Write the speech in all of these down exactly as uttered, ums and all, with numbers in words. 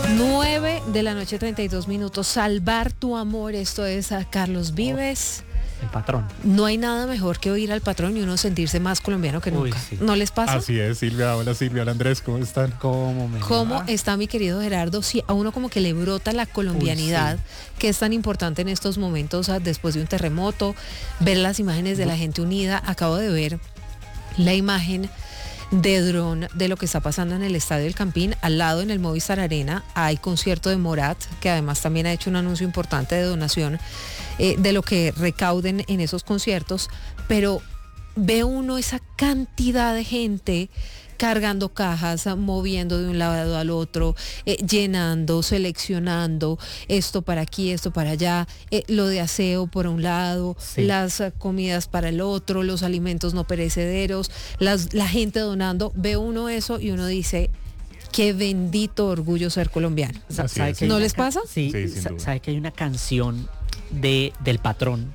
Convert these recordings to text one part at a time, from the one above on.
nueve de la noche, treinta y dos minutos. Salvar tu amor, esto es a Carlos Vives. El patrón. No hay nada mejor que oír al patrón y uno sentirse más colombiano que nunca. Uy, sí. ¿No les pasa? Así es, Silvia. Hola, Silvia. Hola, Andrés. ¿Cómo están? ¿Cómo me ¿Cómo va? está mi querido Gerardo? Sí, a uno como que le brota la colombianidad, Uy, que es tan importante en estos momentos, ah, después de un terremoto, ver las imágenes de la gente unida. Acabo de ver la imagen de dron de lo que está pasando en el Estadio del Campín. Al lado, en el Movistar Arena, hay concierto de Morat, que además también ha hecho un anuncio importante de donación eh, de lo que recauden en esos conciertos, pero ve uno esa cantidad de gente cargando cajas, moviendo de un lado al otro, eh, llenando, seleccionando, esto para aquí, esto para allá, eh, lo de aseo por un lado, Sí. las uh, comidas para el otro, los alimentos no perecederos, las, la gente donando. Ve uno eso y uno dice, qué bendito orgullo ser colombiano. Sa- Así ¿sabe es, que hay ¿No una les ca- pasa? Sí, Sí, sin sa- duda. sabe que hay una canción de del patrón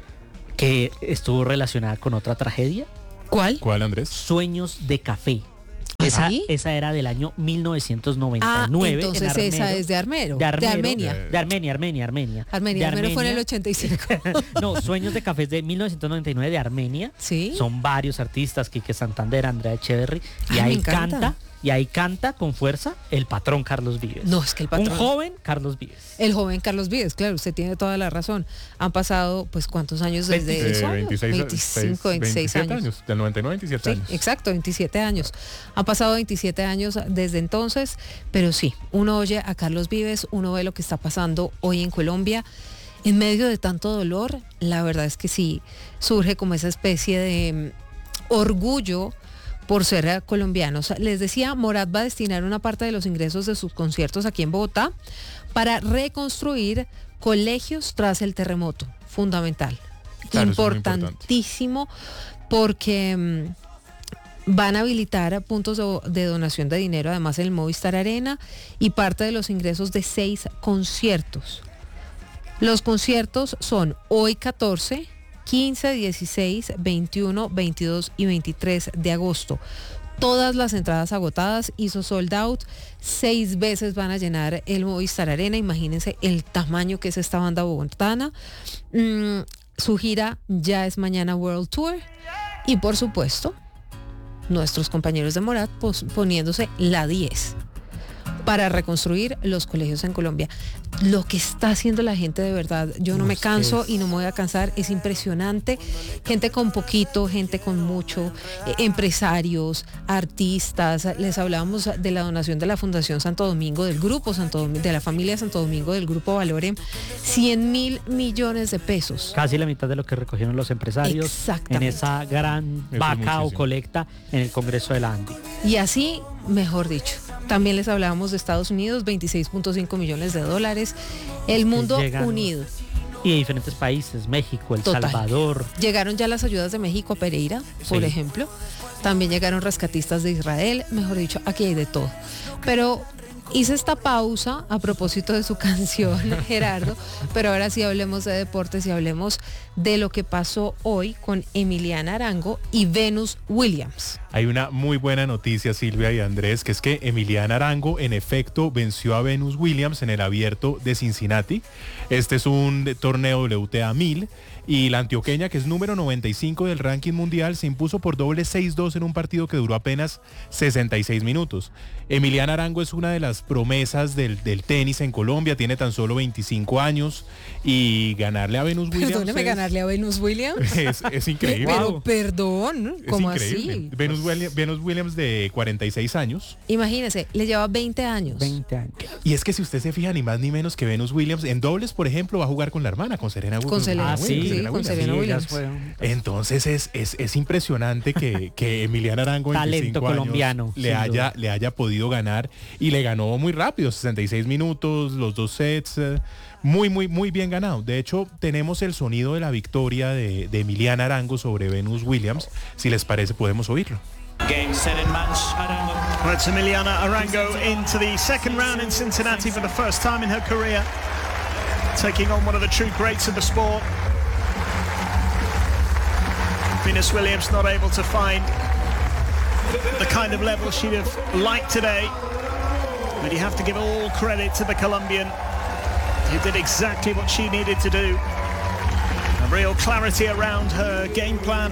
que estuvo relacionada con otra tragedia, ¿Cuál? ¿Cuál, Andrés? Sueños de café. Esa, ¿Sí? esa era del año mil novecientos noventa Ah, y nueve. entonces en Armero. esa es de Armero, de, Armero, de Armenia. De Armenia, Armenia, Armenia. Armenia, De Armero fue en el Armenia. ochenta y cinco. No, Sueños de Café es de mil novecientos noventa y nueve de Armenia. Sí. Son varios artistas, Quique Santander, Andrea Echeverry, y Ay, me ahí encanta. canta, y ahí canta con fuerza el patrón Carlos Vives. No, es que el patrón. Un joven Carlos Vives. El joven Carlos Vives, claro, usted tiene toda la razón. Han pasado, pues, ¿cuántos años desde veintiséis eso? Eh, veintiséis, veinticinco, veintiséis veintisiete años. Del noventa y nueve, veintisiete Sí, años. exacto, veintisiete años. Han pasado veintisiete años desde entonces, pero sí, uno oye a Carlos Vives, uno ve lo que está pasando hoy en Colombia. En medio de tanto dolor, la verdad es que sí, surge como esa especie de mm, orgullo por ser eh, colombianos. Les decía, Morat va a destinar una parte de los ingresos de sus conciertos aquí en Bogotá para reconstruir colegios tras el terremoto. Fundamental. Claro, eso es muy importante. Importantísimo, porque mm, van a habilitar puntos de, de donación de dinero, además en el Movistar Arena, y parte de los ingresos de seis conciertos. Los conciertos son hoy catorce, quince, dieciséis, veintiuno, veintidós y veintitrés de agosto. Todas las entradas agotadas, hizo sold out, seis veces van a llenar el Movistar Arena. Imagínense el tamaño que es esta banda bogotana. Mm, su gira ya es mañana World Tour, y por supuesto nuestros compañeros de Morat pos- poniéndose la diez para reconstruir los colegios en Colombia. Lo que está haciendo la gente, de verdad, yo no me canso y no me voy a cansar, es impresionante. Gente con poquito, gente con mucho, eh, empresarios, artistas. Les hablábamos de la donación de la Fundación Santo Domingo, del Grupo Santo Domingo, de la familia Santo Domingo, del Grupo Valorem, cien mil millones de pesos. Casi la mitad de lo que recogieron los empresarios Exactamente. en esa gran es vaca o muchísimo. colecta en el Congreso de la Andi. Y así, mejor dicho. También les hablábamos de Estados Unidos, veintiséis punto cinco millones de dólares. El mundo llegan- unido. Y de diferentes países, México, El Total. Salvador. Llegaron ya las ayudas de México a Pereira, por Sí. ejemplo. También llegaron rescatistas de Israel. Mejor dicho, aquí hay de todo. Pero hice esta pausa a propósito de su canción, Gerardo. Pero ahora sí hablemos de deportes y hablemos de lo que pasó hoy con Emiliana Arango y Venus Williams. Hay una muy buena noticia, Silvia y Andrés, que es que Emiliana Arango en efecto venció a Venus Williams en el Abierto de Cincinnati. Este es un torneo W T A mil y la antioqueña, que es número noventa y cinco del ranking mundial, se impuso por doble seis dos en un partido que duró apenas sesenta y seis minutos. Emiliana Arango es una de las promesas del, del tenis en Colombia, tiene tan solo veinticinco años y ganarle a Venus Williams Perdóneme, es, ganarle a Venus Williams. es, es increíble. Pero Wow. perdón, Es ¿cómo increíble. así? Venus Williams, Venus Williams de cuarenta y seis años. Imagínese, le lleva veinte años. veinte años. Y es que si usted se fija, ni más ni menos que Venus Williams en dobles, por ejemplo, va a jugar con la hermana, con Serena Con Selena, Ah, sí, sí, con Serena Sí, Williams. ellas fueron- Entonces es, es, es impresionante que, que Emiliana Arango, Talento veinticinco años, colombiano, le sin haya, duda. le haya podido ganar y le ganó muy rápido, sesenta y seis minutos, los dos sets, eh, muy, muy, muy bien ganado. De hecho, tenemos el sonido de la victoria de, de Emiliana Arango sobre Venus Williams. Si les parece, podemos oírlo. Game set in match. Arango. Well, it's Emiliana Arango into the second round in Cincinnati for the first time in her career, taking on one of the true greats of the sport. Venus Williams not able to find the kind of level she'd have liked today. But you have to give all credit to the Colombian, who did exactly what she needed to do. A real clarity around her game plan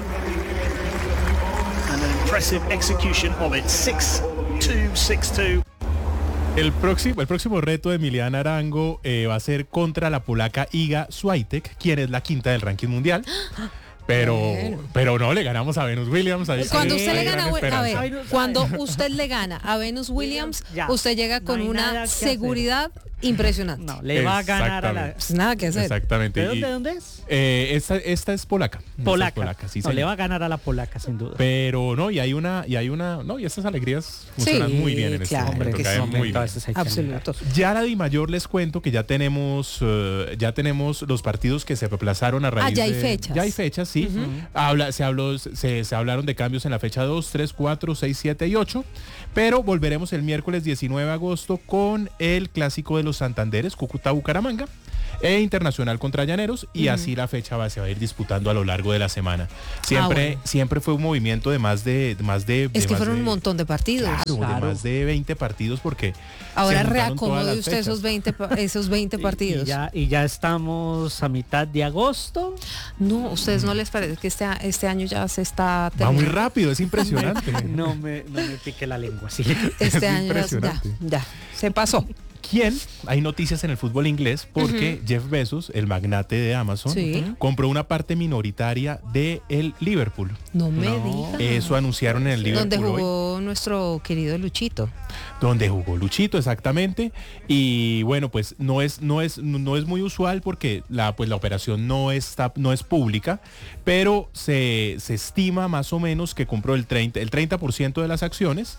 and an impressive execution of it. six two, six two. El próximo, el próximo reto de Emiliana Arango eh, va a ser contra la polaca Iga Swiatek, quien es la quinta del ranking mundial. Pero, bueno. pero no, le ganamos a Venus Williams. Ahí cuando sí, usted le gana, a ver, ver, cuando usted le gana a Venus Williams, ya, usted llega con no una seguridad impresionante. No, le va a ganar a la... Pues nada que hacer. Exactamente. ¿De dónde, dónde es? Eh, esta, esta es polaca. Polaca. Esta es polaca, sí, no, le va a ganar a la polaca, sin duda. Pero no, y hay una, y hay una, no, y estas alegrías funcionan sí, muy bien en claro, este momento. Que muy bien. Absoluto. Ya la Di Mayor les cuento que ya tenemos, uh, ya tenemos los partidos que se aplazaron a raíz ah, ya hay de, fechas. Ya hay fechas, sí. Uh-huh. Habla, se habló, se, se hablaron de cambios en la fecha dos, tres, cuatro, seis, siete y ocho. Pero volveremos el miércoles diecinueve de agosto con el clásico de los Santanderes, Cúcuta-Bucaramanga, e Internacional contra Llaneros, y uh-huh. así la fecha va, se va a ir disputando a lo largo de la semana. Siempre, ah, bueno. siempre fue un movimiento de más de, más de es de que más fueron de, un montón de partidos. Claro, claro. de más de veinte partidos, porque ahora reacomode usted esos veinte, esos veinte partidos. Y, y, ya, y ya estamos a mitad de agosto. No, ¿ustedes no les parece que este, este año ya se está terminando? Va muy rápido, es impresionante. no, me, no me pique la lengua, sí. Este es año ya, ya, se pasó. ¿Quién? Hay noticias en el fútbol inglés porque uh-huh. Jeff Bezos, el magnate de Amazon, sí. compró una parte minoritaria de el Liverpool. No me no. digas. Eso anunciaron en el Liverpool. Donde jugó hoy. nuestro querido Luchito. Donde jugó Luchito, exactamente. Y bueno, pues no es, no es, no es muy usual porque la, pues la operación no está, no es pública, pero se, se estima más o menos que compró el treinta, el treinta por ciento de las acciones.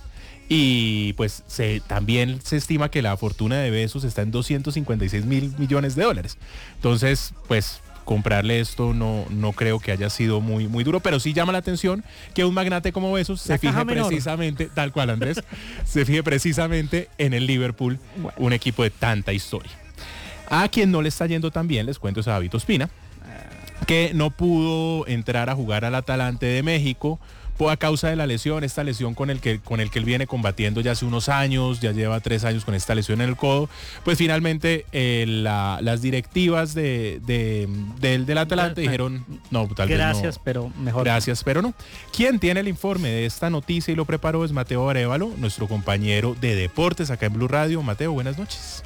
Y pues se, también se estima que la fortuna de Bezos está en doscientos cincuenta y seis mil millones de dólares. Entonces, pues comprarle esto no, no creo que haya sido muy, muy duro, pero sí llama la atención que un magnate como Bezos se fije precisamente, tal cual Andrés, se fije precisamente en el Liverpool, bueno. un equipo de tanta historia. A quien no le está yendo tan bien, les cuento, es a David Ospina, que no pudo entrar a jugar al Atalante de México a causa de la lesión, esta lesión con el que con el que él viene combatiendo ya hace unos años, ya lleva tres años con esta lesión en el codo. Pues finalmente eh, la, las directivas de, de, del, del Atalante dijeron, no, tal vez no. Gracias, pero mejor. Gracias, pero no. Quien tiene el informe de esta noticia y lo preparó es Mateo Arévalo, nuestro compañero de deportes acá en Blue Radio. Mateo, buenas noches.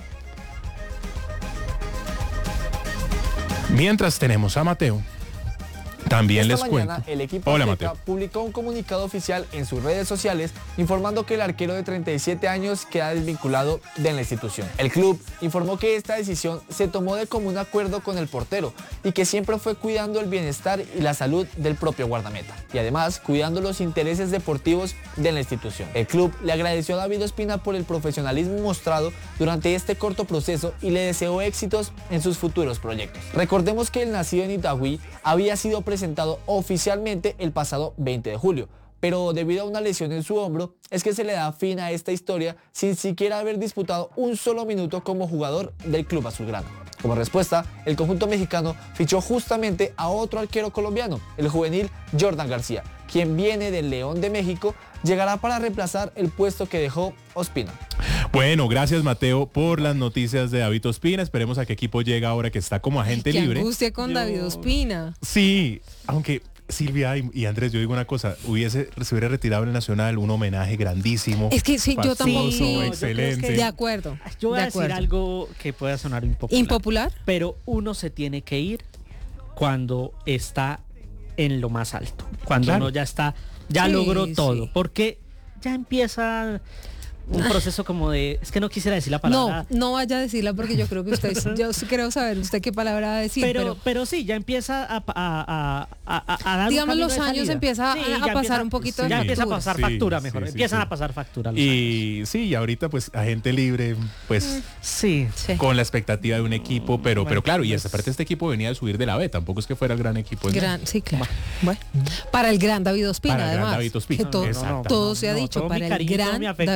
Mientras tenemos a Mateo, también Esta les mañana, cuento. El equipo Hola, azteca Mateo. publicó un comunicado oficial en sus redes sociales informando que el arquero de treinta y siete años queda desvinculado de la institución. El club informó que esta decisión se tomó de común acuerdo con el portero y que siempre fue cuidando el bienestar y la salud del propio guardameta y además cuidando los intereses deportivos de la institución. El club le agradeció a David Ospina por el profesionalismo mostrado durante este corto proceso y le deseó éxitos en sus futuros proyectos. Recordemos que el nacido en Itagüí había sido presentado oficialmente el pasado veinte de julio, pero debido a una lesión en su hombro es que se le da fin a esta historia sin siquiera haber disputado un solo minuto como jugador del club azulgrana. Como respuesta, el conjunto mexicano fichó justamente a otro arquero colombiano, el juvenil Jordan García, quien viene del León de México, llegará para reemplazar el puesto que dejó Ospina. Bueno, gracias Mateo por las noticias de David Ospina. Esperemos a qué equipo llega ahora que está como agente Ay, qué libre. angustia con Yo... David Ospina. Sí, aunque Silvia y, y Andrés, yo digo una cosa, hubiese, se hubiera retirado en el Nacional un homenaje grandísimo. Es que sí, yo tampoco. Sí, excelente. Que, de acuerdo. Yo voy de a decir acuerdo. algo que pueda sonar impopular. ¿Impopular? Pero uno se tiene que ir cuando está en lo más alto. Cuando Claro. uno ya está, ya Sí, logró todo. sí. Porque ya empieza un proceso como de, es que no quisiera decir la palabra. No, no vaya a decirla porque yo creo que usted, yo sí quiero saber usted qué palabra va a decir. Pero, pero, pero sí, ya empieza a, a, a, a, a dar digamos un los camino de años salida. empieza Sí, a, ya a pasar empieza, un poquito sí, de ya empieza a factura. pasar Sí, factura mejor, sí, sí, empiezan sí. a pasar factura los Y años. sí, y ahorita pues agente libre, pues Sí, Sí. con la expectativa de un equipo, pero, Bueno, pero claro, y pues- esta parte este equipo venía de subir de la B, tampoco es que fuera el gran equipo. ¿no? Gran, sí, claro. Bueno, para el gran David Ospina, Para el gran además. David Ospina, que todo, exacto. todo se ha no, dicho todo para mi el cariño, todo gran mi afecto David Ospina.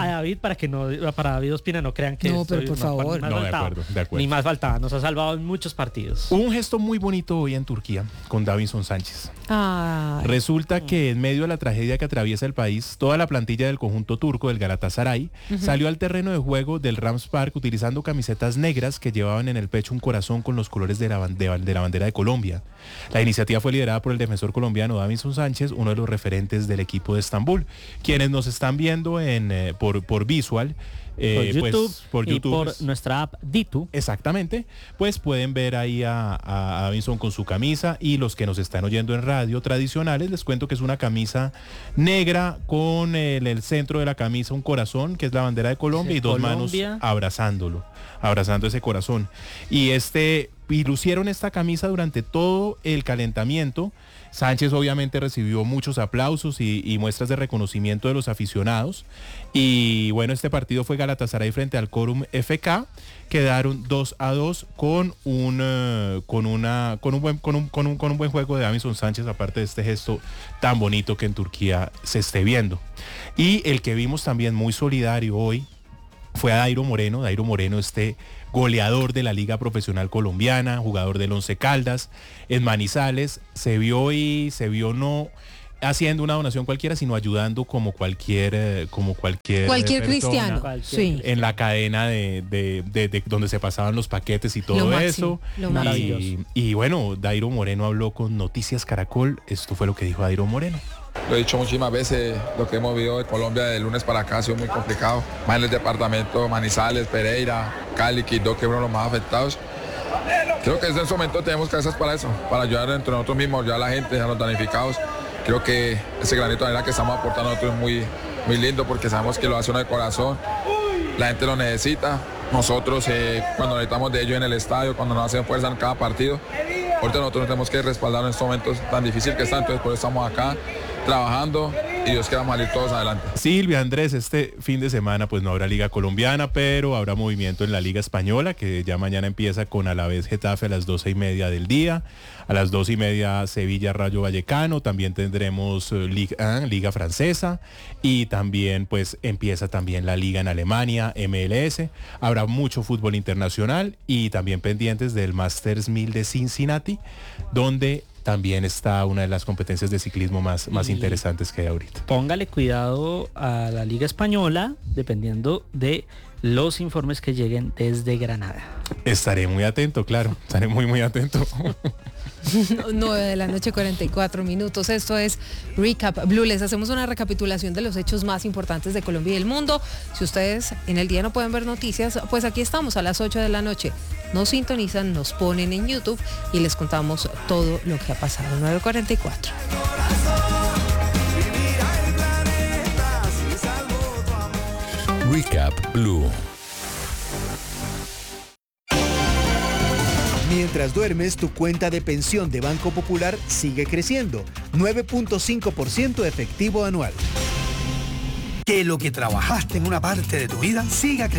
a David para que no, para David Ospina no crean que No, pero soy por más- favor. ni más No, de faltaba, acuerdo, de acuerdo. Ni más faltaba, nos ha salvado en muchos partidos. Hubo un gesto muy bonito hoy en Turquía con Davinson Sánchez. Ay, Resulta que en medio de la tragedia que atraviesa el país, toda la plantilla del conjunto turco del Galatasaray salió al terreno de juego del Rams Park utilizando camisetas negras que llevaban en el pecho un corazón con los colores de la, ban- de, de la bandera de Colombia. La iniciativa fue liderada por el defensor colombiano Davinson Sánchez, uno de los referentes del equipo de Estambul. Quienes nos están viendo en, eh, por, por Visual, eh, por YouTube, pues, por y YouTube, por pues, nuestra app Ditu. exactamente, pues pueden ver ahí a, a, a Davinson con su camisa, y los que nos están oyendo en radio tradicionales, les cuento que es una camisa negra con el, el centro de la camisa un corazón, que es la bandera de Colombia, Sí, y dos Colombia. manos abrazándolo, abrazando ese corazón. Y este, y lucieron esta camisa durante todo el calentamiento. Sánchez obviamente recibió muchos aplausos y, y muestras de reconocimiento de los aficionados. Y bueno, este partido fue Galatasaray frente al Corum F K. Quedaron dos a dos con un eh, con una con un buen con un, con un, con un buen juego de Davinson Sánchez, aparte de este gesto tan bonito que en Turquía se esté viendo. Y el que vimos también muy solidario hoy fue a Dairo Moreno. Dairo Moreno, este goleador de la Liga Profesional Colombiana, jugador del Once Caldas, en Manizales, se vio y se vio no haciendo una donación cualquiera, sino ayudando como cualquier eh, como cualquier cualquier persona cristiano. cualquier Sí. en la cadena de, de- de- de donde se pasaban los paquetes y todo Lo máximo, eso. lo Y- máximo. y bueno, Dairo Moreno habló con Noticias Caracol. Esto fue lo que dijo Dairo Moreno. Lo he dicho muchísimas veces, lo que hemos vivido de Colombia de lunes para acá ha sido muy complicado. Más en el departamento, Manizales, Pereira, Cali, Quindó, que fueron los más afectados. Creo que desde ese momento tenemos cabezas para eso, para ayudar entre nosotros mismos, ya a la gente, a los damnificados. Creo que ese granito de arena que estamos aportando nosotros es muy, muy lindo, porque sabemos que lo hace uno de corazón. La gente lo necesita. Nosotros eh, cuando necesitamos de ellos en el estadio, cuando nos hacen fuerza en cada partido, ahorita nosotros nos tenemos que respaldar en estos momentos tan difíciles que están, entonces por eso estamos acá trabajando y Dios quiera salir todos adelante. Silvia, Andrés, este fin de semana pues no habrá Liga Colombiana, pero habrá movimiento en la Liga Española, que ya mañana empieza con Alavés Getafe a las doce y media del día. A las dos y media Sevilla Rayo Vallecano. También tendremos eh, Liga, ah, Liga Francesa, y también pues empieza también la Liga en Alemania, M L S. Habrá mucho fútbol internacional y también pendientes del Masters mil de Cincinnati, donde también está una de las competencias de ciclismo más, más Y- interesantes que hay ahorita. Póngale cuidado a la Liga Española, dependiendo de los informes que lleguen desde Granada. Estaré muy atento, claro, estaré muy muy atento. nueve de la noche, cuarenta y cuatro minutos. Esto es Recap Blue. Les hacemos una recapitulación de los hechos más importantes de Colombia y el mundo. Si ustedes en el día no pueden ver noticias, pues aquí estamos a las ocho de la noche. Nos sintonizan, nos ponen en YouTube y les contamos todo lo que ha pasado. nueve cuarenta y cuatro. Recap Blue. Mientras duermes, tu cuenta de pensión de Banco Popular sigue creciendo, nueve punto cinco por ciento efectivo anual. Que lo que trabajaste en una parte de tu vida siga creciendo.